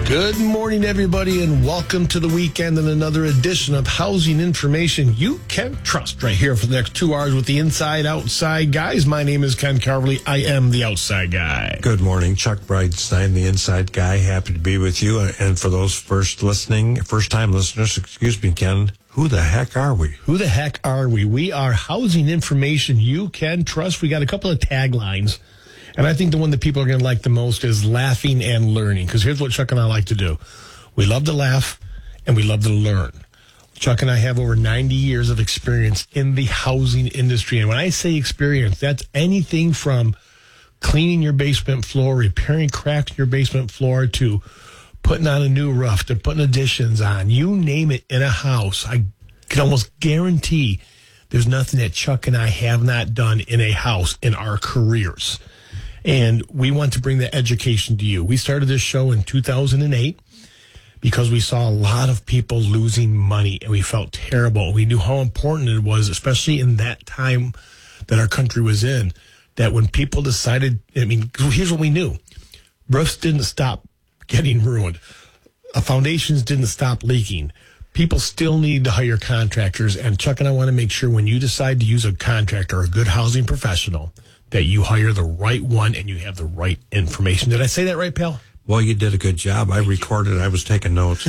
Good morning, everybody, and welcome to the weekend and another edition of Housing Information You Can Trust right here for the next 2 hours with the Inside Outside Guys. My name is Ken Carverly. I am the Outside Guy. Good morning. Chuck Bridenstine, the Inside Guy. Happy to be with you. And for those first-time listeners, excuse me, Ken, who the heck are we? Who the heck are we? We are Housing Information You Can Trust. We got a couple of taglines. And I think the one that people are going to like the most is laughing and learning. Because here's what Chuck and I like to do. We love to laugh and we love to learn. Chuck and I have over 90 years of experience in the housing industry. And when I say experience, that's anything from cleaning your basement floor, repairing cracks in your basement floor, to putting on a new roof, to putting additions on. You name it in a house. I can almost guarantee there's nothing that Chuck and I have not done in a house in our careers. And we want to bring the education to you. We started this show in 2008 because we saw a lot of people losing money and we felt terrible. We knew how important it was, especially in that time that our country was in, that when people decided, here's what we knew. Roofs didn't stop getting ruined. Foundations didn't stop leaking. People still need to hire contractors. And Chuck and I want to make sure when you decide to use a contractor, a good housing professional, that you hire the right one and you have the right information. Did I say that right, pal? Well, you did a good job. I recorded. I was taking notes.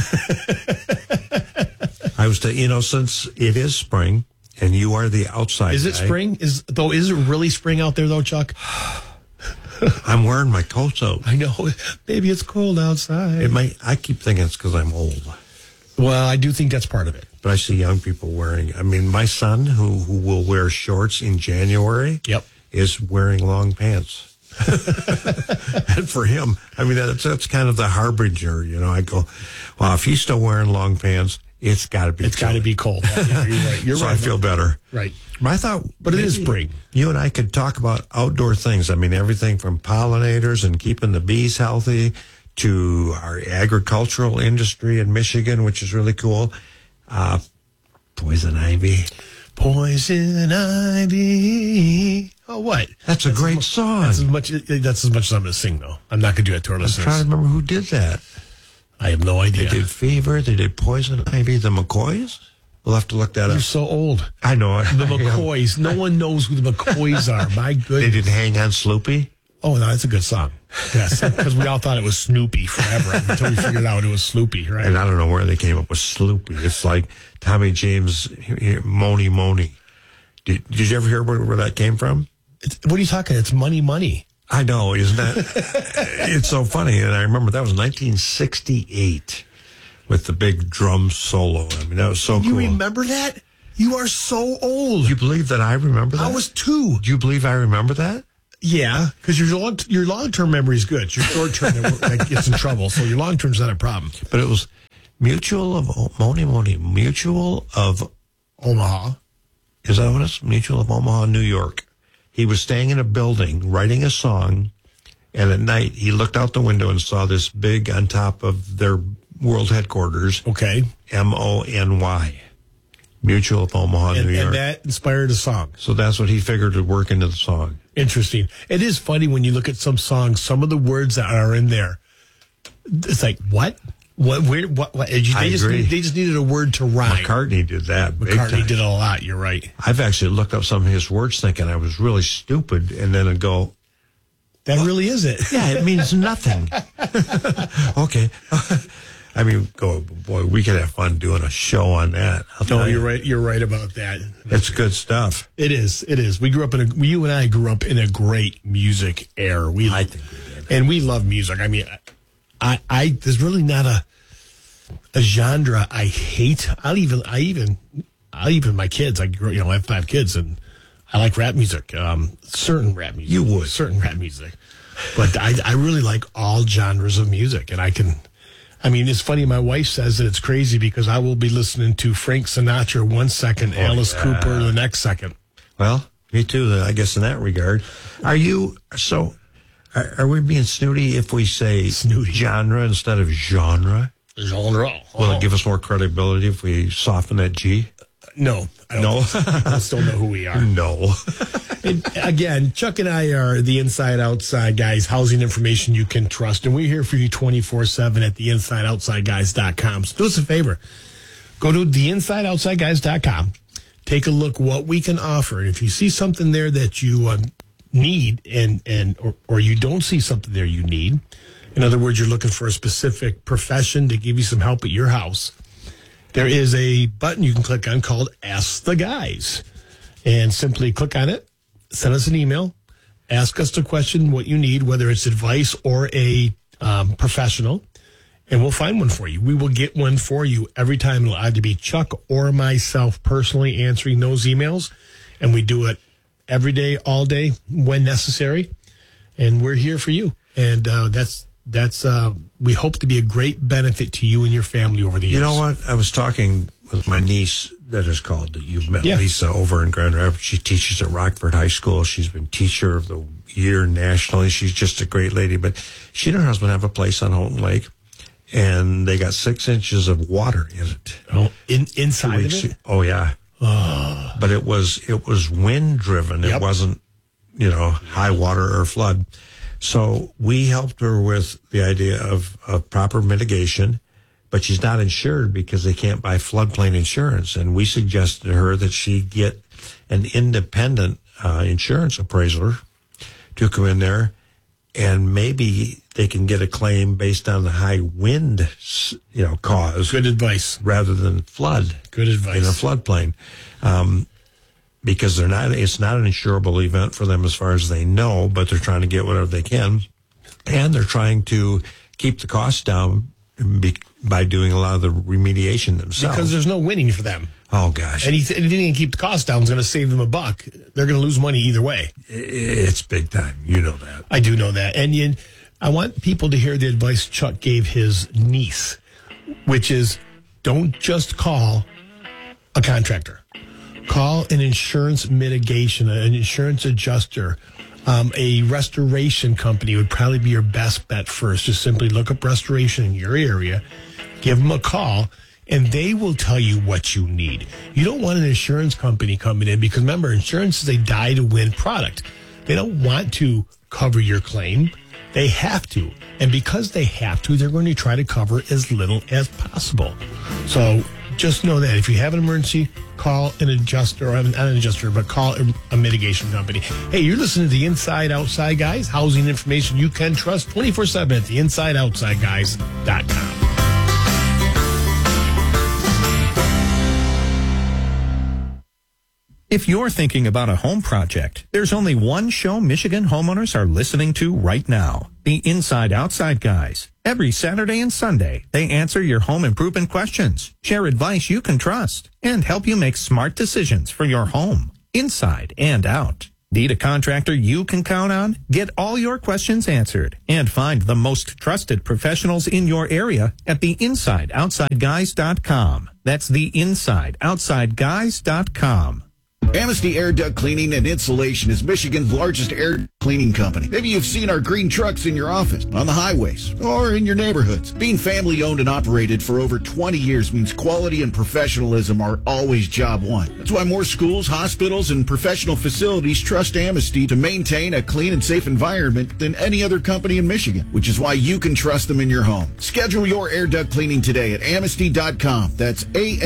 Since it is spring and you are the outside Is it guy, spring? Is it really spring out there, though, Chuck? I'm wearing my coats out. I know. Maybe it's cold outside. I keep thinking it's because I'm old. Well, I do think that's part of it. But I see young people wearing. My son, who will wear shorts in January, Yep, is wearing long pants. And for him, that's kind of the harbinger, I go, well, if he's still wearing long pants, it's got to be cold. Yeah, you're right. You're so right. I feel better. Right. I thought, but it is spring. You and I could talk about outdoor things. Everything from pollinators and keeping the bees healthy to our agricultural industry in Michigan, which is really cool. Poison ivy. Poison ivy. Oh, what? That's a great song. That's as much as I'm going to sing, though. I'm not going to do it to our listeners. I'm trying to remember who did that. I have no idea. They did Fever. They did Poison Ivy. The McCoys? We'll have to look that up. You're so old. I know. The McCoys. No one knows who the McCoys are. My goodness. They did Hang on Sloopy. Oh, no, that's a good song. Yes, because we all thought it was Snoopy forever until we figured out it was Sloopy, right? And I don't know where they came up with Sloopy. It's like Tommy James, Moni Moni. Did you ever hear where that came from? What are you talking? It's Money. I know, isn't that? It's so funny. And I remember that was 1968 with the big drum solo. That was so cool. You remember that? You are so old. Do you believe that I remember that? I was 2. Do you believe I remember that? Yeah, because your long-term memory is good. Your short-term gets in trouble, so your long-term's not a problem. But it was Mutual of Omaha. Is that what it's? Mutual of Omaha, New York. He was staying in a building, writing a song, and at night he looked out the window and saw this big on top of their world headquarters. Okay. MONY. Mutual of Omaha, New York. And that inspired a song. So that's what he figured would work into the song. Interesting. It is funny when you look at some songs, some of the words that are in there. It's like, what? What? Where? What? They just needed a word to rhyme. McCartney did that. McCartney did it a lot. You're right. I've actually looked up some of his words thinking I was really stupid, and then I'd go, that really is it. Yeah, it means nothing. Okay. Boy, we could have fun doing a show on that. No, you're right. You're right about that. It's good stuff. It is. It is. You and I grew up in a great music era. I think we did. And we love music. There's really not a genre I hate. I'll even my kids. I have 5 kids and I like rap music. Certain rap music. You would. Certain rap music. But I really like all genres of music, and it's funny. My wife says that it's crazy because I will be listening to Frank Sinatra one second, Alice Cooper the next second. Well, me too, I guess, in that regard. Are we being snooty if we say genre instead of genre? Genre. Will it give us more credibility if we soften that G? No. I don't. No? People still know who we are. No. Again, Chuck and I are the inside outside guys, housing information you can trust. And we're here for you 24/7 at theinsideoutsideguys.com. So do us a favor. Go to theinsideoutsideguys.com. Take a look what we can offer. And if you see something there that you need or you don't see something there you need, in other words, you're looking for a specific profession to give you some help at your house, there is a button you can click on called Ask the Guys. And simply click on it, send us an email, ask us the question, what you need, whether it's advice or a professional, and we'll find one for you. We will get one for you every time. It'll either be Chuck or myself personally answering those emails, and we do it every day, all day, when necessary, and we're here for you. And that's we hope to be a great benefit to you and your family over the years. You know what? I was talking with my niece that is called, that you've met, Lisa, over in Grand Rapids. She teaches at Rockford High School. She's been Teacher of the Year nationally. She's just a great lady. But she and her husband have a place on Houghton Lake, and they got 6 inches of water in it. Oh, inside of it? Oh, yeah. Oh. But it was wind driven. It wasn't, high water or flood. So we helped her with the idea of proper mitigation, but she's not insured because they can't buy floodplain insurance. And we suggested to her that she get an independent insurance appraiser to come in there, and maybe they can get a claim based on the high wind, cause. Good advice. Rather than flood. Good advice. In a floodplain. Because it's not an insurable event for them as far as they know, but they're trying to get whatever they can. And they're trying to keep the costs down by doing a lot of the remediation themselves. Because there's no winning for them. Oh, gosh. Anything to keep the cost down is going to save them $1. They're going to lose money either way. It's big time. You know that. I do know that. And I want people to hear the advice Chuck gave his niece, which is don't just call a contractor. Call an insurance mitigation, an insurance adjuster. A restoration company would probably be your best bet first. Just simply look up restoration in your area, give them a call, and they will tell you what you need. You don't want an insurance company coming in because, remember, insurance is a die-to-win product. They don't want to cover your claim. They have to. And because they have to, they're going to try to cover as little as possible. So just know that if you have an emergency, call an adjuster, or not an adjuster, but call a mitigation company. Hey, you're listening to the Inside Outside Guys, housing information you can trust 24/7 at theinsideoutsideguys.com. If you're thinking about a home project, there's only one show Michigan homeowners are listening to right now, the Inside Outside Guys. Every Saturday and Sunday, they answer your home improvement questions, share advice you can trust, and help you make smart decisions for your home, inside and out. Need a contractor you can count on? Get all your questions answered and find the most trusted professionals in your area at theinsideoutsideguys.com. That's theinsideoutsideguys.com. Amnesty Air Duct Cleaning and Insulation is Michigan's largest air cleaning company. Maybe you've seen our green trucks in your office, on the highways, or in your neighborhoods. Being family owned and operated for over 20 years means quality and professionalism are always job one. That's why more schools, hospitals, and professional facilities trust Amnesty to maintain a clean and safe environment than any other company in Michigan, which is why you can trust them in your home. Schedule your air duct cleaning today at amnesty.com. That's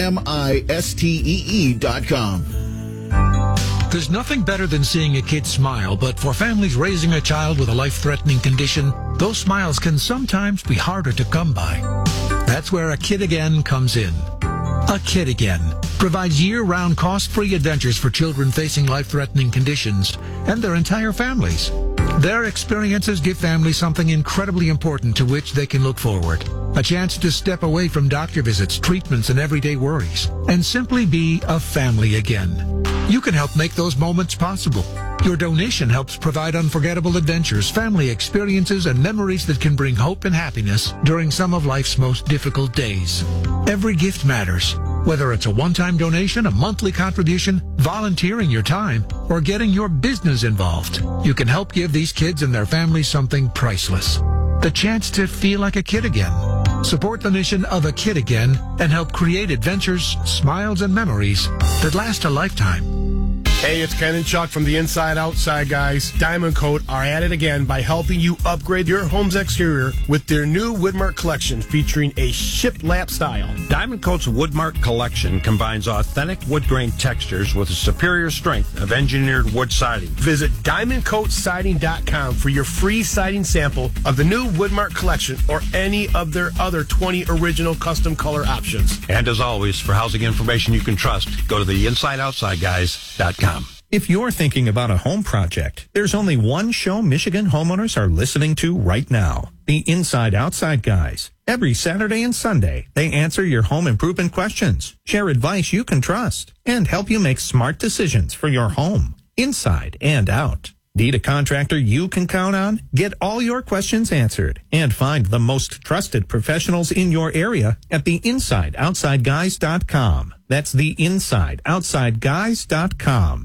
AMISTEE.com. There's nothing better than seeing a kid smile, but for families raising a child with a life-threatening condition, those smiles can sometimes be harder to come by. That's where A Kid Again comes in. A Kid Again provides year-round cost-free adventures for children facing life-threatening conditions and their entire families. Their experiences give families something incredibly important to which they can look forward. A chance to step away from doctor visits, treatments, and everyday worries, and simply be a family again. You can help make those moments possible. Your donation helps provide unforgettable adventures, family experiences, and memories that can bring hope and happiness during some of life's most difficult days. Every gift matters, whether it's a one-time donation, a monthly contribution, volunteering your time, or getting your business involved. You can help give these kids and their families something priceless. The chance to feel like a kid again. Support the mission of A Kid Again and help create adventures, smiles, and memories that last a lifetime. Hey, it's Ken and Chuck from the Inside Outside Guys. Diamond Coat are at it again by helping you upgrade your home's exterior with their new Woodmark collection featuring a shiplap style. Diamond Coat's Woodmark collection combines authentic wood grain textures with a superior strength of engineered wood siding. Visit DiamondCoatSiding.com for your free siding sample of the new Woodmark collection or any of their other 20 original custom color options. And as always, for housing information you can trust, go to the InsideOutsideGuys.com. If you're thinking about a home project, there's only one show Michigan homeowners are listening to right now. The Inside Outside Guys. Every Saturday and Sunday, they answer your home improvement questions, share advice you can trust, and help you make smart decisions for your home, inside and out. Need a contractor you can count on? Get all your questions answered and find the most trusted professionals in your area at theinsideoutsideguys.com. That's theinsideoutsideguys.com.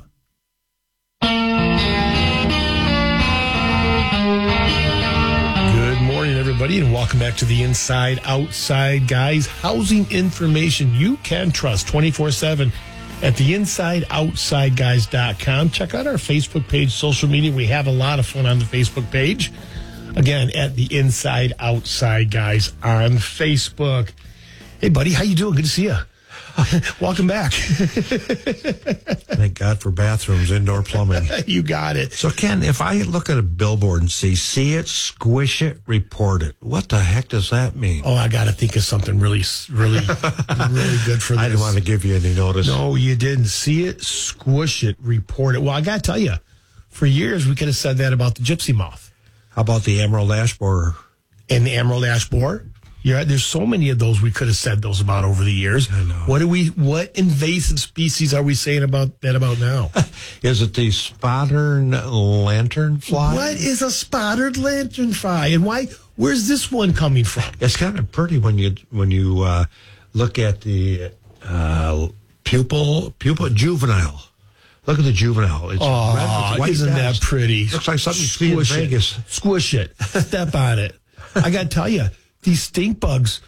Good morning, everybody, and welcome back to the Inside Outside Guys. Housing information you can trust 24/7 at theinsideoutsideguys.com. Check out our Facebook page, social media. We have a lot of fun on the Facebook page. Again, at the Inside Outside Guys on Facebook. Hey, buddy, how you doing? Good to see you. Welcome back. Thank God for bathrooms, indoor plumbing. You got it. So, Ken, if I look at a billboard and see it, squish it, report it, what the heck does that mean? Oh, I got to think of something really good for this. I didn't want to give you any notice. No, you didn't. See it, squish it, report it. Well, I got to tell you, for years we could have said that about the gypsy moth. How about the emerald ash borer? And the emerald ash borer? Yeah, there's so many of those we could have said those about over the years. I know. What invasive species are we saying about now? Is it the spotted lanternfly? What is a spotted lanternfly, and why? Where's this one coming from? It's kind of pretty when you look at the pupil juvenile. Look at the juvenile. It's red with white isn't dots. that pretty? Looks like something you see in Vegas. Squish it. Step on it. I got to tell you, these stink bugs,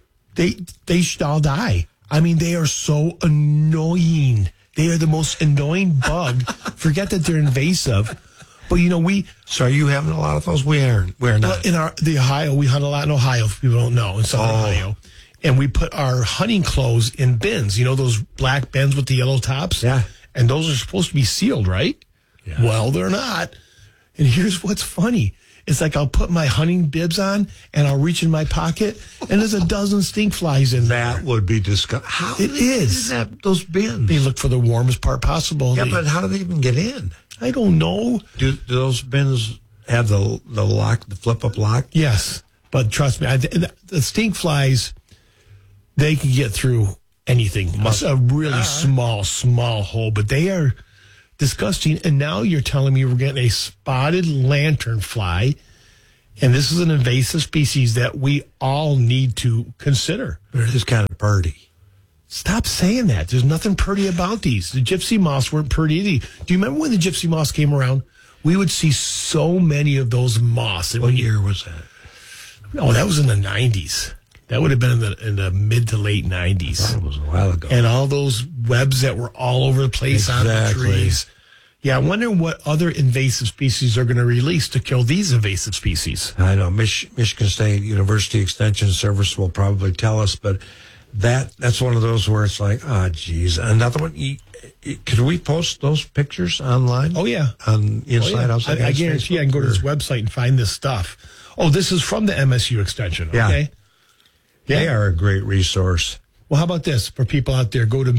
they shall die. I mean, they are so annoying. They are the most annoying bug. Forget that they're invasive. But, So are you having a lot of those? We're not. In the Ohio, we hunt a lot in Ohio, if people don't know, in Southern Ohio. And we put our hunting clothes in bins. You know those black bins with the yellow tops? Yeah. And those are supposed to be sealed, right? Yeah. Well, they're not. And here's what's funny. It's like I'll put my hunting bibs on and I'll reach in my pocket and there's a dozen stink flies in there. That would be disgusting. How It is. those bins? They look for the warmest part possible. Yeah, but how do they even get in? I don't know. Do those bins have the lock, the flip-up lock? Yes, but trust me, the stink flies, they can get through anything. It's a really small hole, but they are disgusting. And now you're telling me we're getting a spotted lanternfly, and this is an invasive species that we all need to consider. But it is kind of pretty. Stop saying that. There's nothing pretty about these. The gypsy moths weren't pretty either. Do you remember when the gypsy moths came around? We would see so many of those moths. And What year was that? Oh, that was in the 90s. That would have been in the mid to late 90s. That was a while ago. And all those webs that were all over the place on the Exactly. trees. Yeah, I wonder what other invasive species are going to release to kill these invasive species. I know Michigan State University Extension Service will probably tell us, but that's one of those where it's like, geez. Another one. Could we post those pictures online? Oh, yeah. On Inside Outside. I guarantee you I can go to this website and find this stuff. Oh, this is from the MSU Extension, Yeah. okay? They are a great resource. Well, how about this for people out there? Go to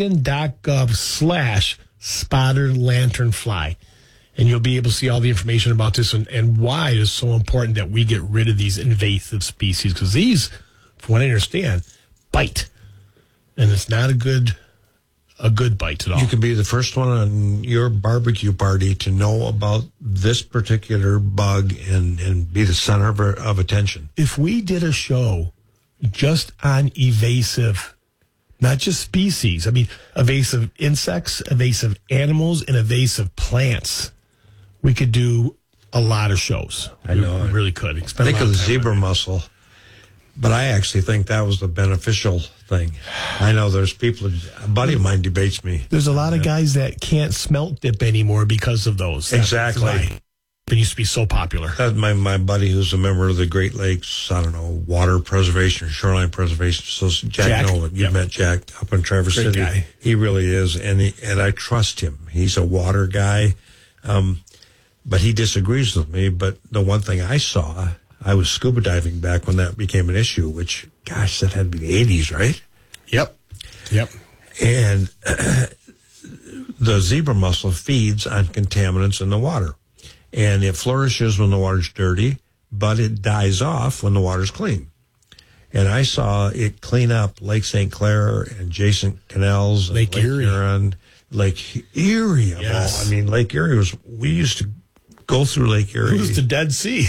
michigan.gov/spotted lanternfly, and you'll be able to see all the information about this and why it is so important that we get rid of these invasive species, because these, from what I understand, bite, and it's not a good bite at all. You can be the first one on your barbecue party to know about this particular bug and be the center of attention. If we did a show just on evasive, not just species, I mean, evasive insects, evasive animals, and evasive plants, we could do a lot of shows. I know. We really could. Think of the zebra mussel. But I actually think that was the beneficial thing. I know there's people, a buddy of mine debates me. There's a lot of guys that can't smelt dip anymore because of those. Exactly. That's why it used to be so popular. That's my buddy who's a member of the Great Lakes, I don't know, water preservation or shoreline preservation. So Jack Nolan, you met Jack up in Traverse Great City. guy. He really is, and I trust him. He's a water guy, but he disagrees with me. But the one thing I saw, I was scuba diving back when that became an issue, which, gosh, that had to be the 80s, right? Yep. And the zebra mussel feeds on contaminants in the water. And it flourishes when the water's dirty, but it dies off when the water's clean. And I saw it clean up Lake St. Clair and adjacent canals, Lake Erie. Huron, Lake Erie. Yes. I mean, Lake Erie we used to go through Lake Erie. It was the Dead Sea.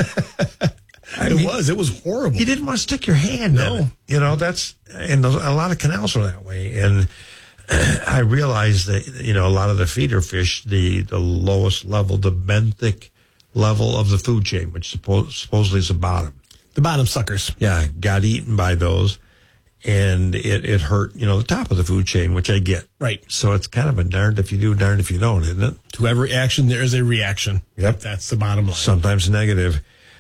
It was horrible. You didn't want to stick your hand in it. You know, and a lot of canals are that way. And I realized that, a lot of the feeder fish, the lowest level, the benthic level of the food chain, which supposedly is the bottom. The bottom suckers. Yeah, got eaten by those. And it hurt, the top of the food chain, which I get. Right. So it's kind of a darned if you do, darned if you don't, isn't it? To every action, there is a reaction. Yep. That's the bottom line. Sometimes negative.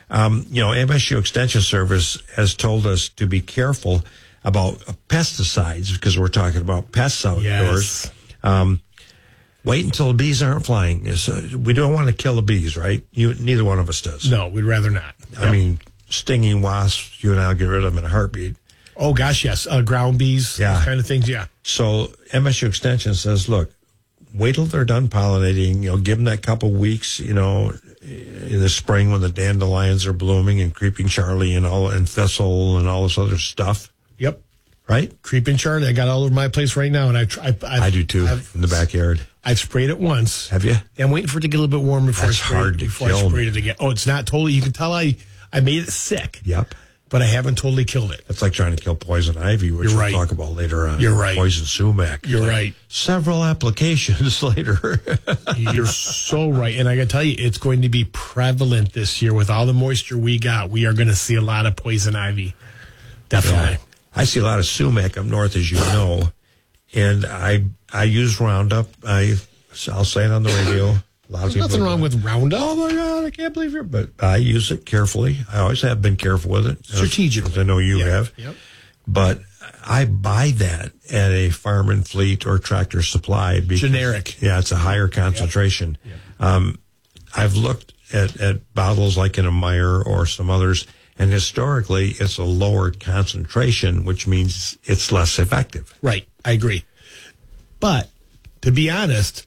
MSU Extension Service has told us to be careful about pesticides because we're talking about pests outdoors. Yes. Wait until the bees aren't flying. We don't want to kill the bees, right? Neither one of us does. No, we'd rather not. I mean, stinging wasps, you and I'll get rid of them in a heartbeat. Oh, gosh, yes. Ground bees, those kind of things, yeah. So MSU Extension says, look, wait till they're done pollinating. Give them that couple weeks, in the spring when the dandelions are blooming and creeping Charlie and thistle and all this other stuff. Yep. Right? Creeping Charlie. I got all over my place right now, and I do too, in the backyard. I've sprayed it once. Have you? I'm waiting for it to get a little bit warm before That's hard to before kill I sprayed it again. Oh, it's not totally. You can tell I made it sick. Yep. But I haven't totally killed it. It's like trying to kill poison ivy, which You're we'll right. talk about later on. You're right. Poison sumac. You're right. Several applications later. You're so right. And I got to tell you, it's going to be prevalent this year with all the moisture we got. We are going to see a lot of poison ivy. Definitely. Yeah. I see a lot of sumac up north, as you know, and I use Roundup. I'll say it on the radio. A lot of There's nothing wrong with Roundup. Oh my God, I can't believe it. But I use it carefully. I always have been careful with it. Strategically. I know you have. Yep. But I buy that at a Farm and Fleet or Tractor Supply. Because, generic. Yeah, it's a higher concentration. Yep. I've looked at bottles like in a Meyer or some others, and historically it's a lower concentration, which means it's less effective. Right. I agree. But to be honest,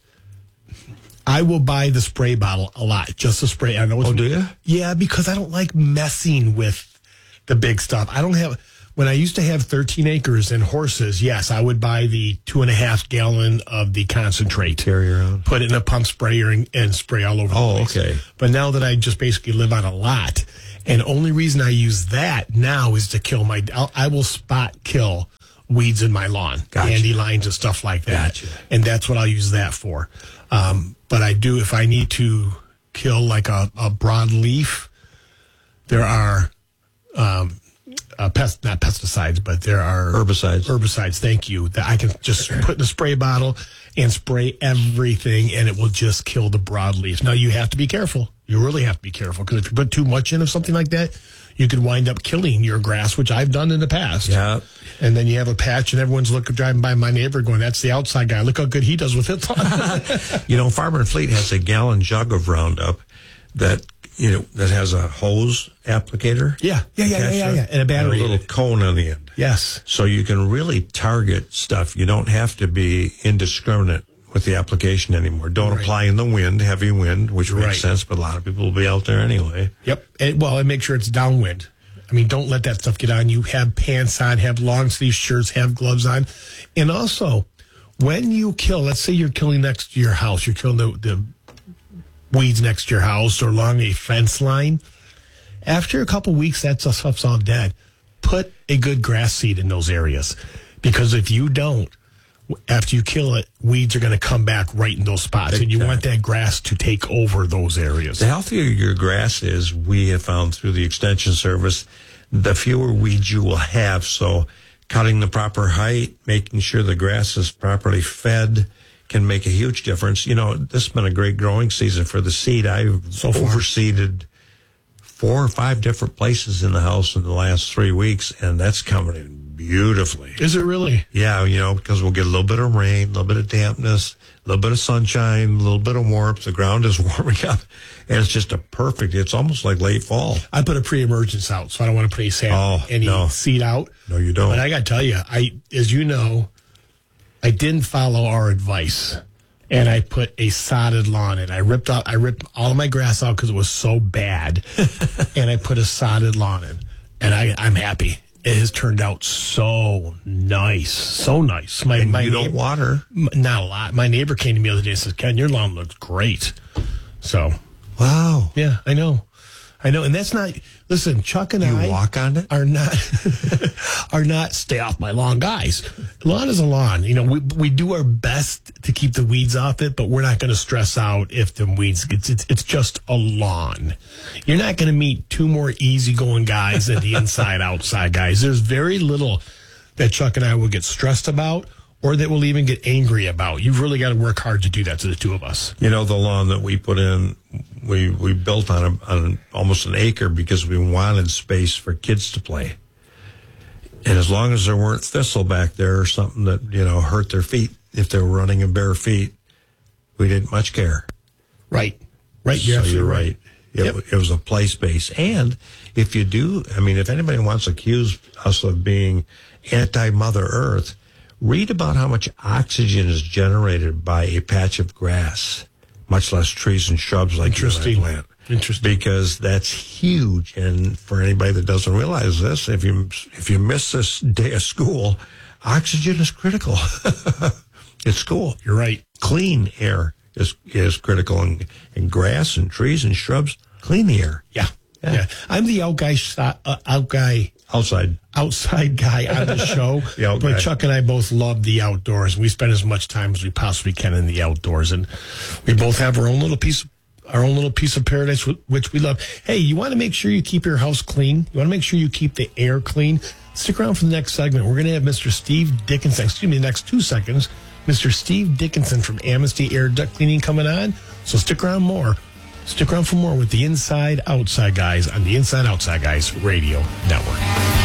I will buy the spray bottle a lot, just the spray. I know it's, do you? Yeah, because I don't like messing with the big stuff. I don't have, when I used to have 13 acres and horses, yes, I would buy the 2.5 gallon of the concentrate. Carry around. Put it in a pump sprayer and spray all over the place. Okay. But now that I just basically live on a lot, and only reason I use that now is to kill I will spot kill weeds in my lawn, Gotcha. dandelions and stuff like that. Gotcha. And that's what I'll use that for. But I do, if I need to kill like a broadleaf, there are not pesticides, but there are herbicides. Thank you. That I can just put in a spray bottle and spray everything, and it will just kill the broadleaf. Now you have to be careful. You really have to be careful, because if you put too much in of something like that, you could wind up killing your grass, which I've done in the past. Yeah. And then you have a patch, and everyone's driving by my neighbor going, "That's the outside guy. Look how good he does with it." Farmer and Fleet has a gallon jug of Roundup that has a hose applicator. Yeah. And a battery. And a little cone on the end. Yes. So you can really target stuff. You don't have to be indiscriminate with the application anymore. Don't apply in the wind, heavy wind, which makes sense, but a lot of people will be out there anyway. Yep. And make sure it's downwind. I mean, don't let that stuff get on you. Have pants on, have long sleeve shirts, have gloves on. And also, when you kill, let's say you're killing next to your house, you're killing the weeds next to your house or along a fence line. After a couple weeks, that stuff's all dead. Put a good grass seed in those areas, because if you don't, after you kill it, weeds are going to come back right in those spots, and you want that grass to take over those areas. The healthier your grass is, we have found through the Extension Service, the fewer weeds you will have. So cutting the proper height, making sure the grass is properly fed can make a huge difference. You know, this has been a great growing season for the seed. I've overseeded 4 or 5 different places in the house in the last 3 weeks, and that's coming in beautifully. Is it really? Yeah, you know, because we'll get a little bit of rain, a little bit of dampness, a little bit of sunshine, a little bit of warmth. The ground is warming up, and it's just it's almost like late fall. I put a pre-emergence out, so I don't want to put any seed out. No, you don't. But I got to tell you, as you know, I didn't follow our advice, and I put a sodded lawn in. I ripped all of my grass out because it was so bad, and I put a sodded lawn in, and I'm happy. It has turned out so nice, so nice. You don't water? Not a lot. My neighbor came to me the other day and said, "Ken, your lawn looks great." So, wow. Yeah, I know. And that's not, listen, Chuck and I walk on it? are not stay off my lawn guys. Lawn is a lawn. You know, we do our best to keep the weeds off it, but we're not going to stress out if the weeds, it's just a lawn. You're not going to meet 2 more easygoing guys than the inside outside guys. There's very little that Chuck and I will get stressed about or that we'll even get angry about. You've really got to work hard to do that to the 2 of us. You know, the lawn that we put in, we built on almost an acre because we wanted space for kids to play. And as long as there weren't thistle back there or something that, you know, hurt their feet, if they were running in bare feet, we didn't much care. Right. You're right. It was a play space. And if you do, I mean, if anybody wants to accuse us of being anti-Mother Earth, read about how much oxygen is generated by a patch of grass, much less trees and shrubs like you plant. Interesting. Because that's huge. And for anybody that doesn't realize this, if you miss this day of school, oxygen is critical. It's school. You're right. Clean air is critical, and grass and trees and shrubs clean the air. Yeah. I'm the outside guy on the show. But Chuck and I both love the outdoors. We spend as much time as we possibly can in the outdoors, and we both have our own little piece of paradise, which we love. Hey, you want to make sure you keep your house clean? You want to make sure you keep the air clean? Stick around for the next segment. We're going to have Mr. Steve Dickinson, the next 2 seconds, Mr. Steve Dickinson from Amnesty Air Duct Cleaning coming on. So stick around for more with the Inside Outside Guys on the Inside Outside Guys Radio Network.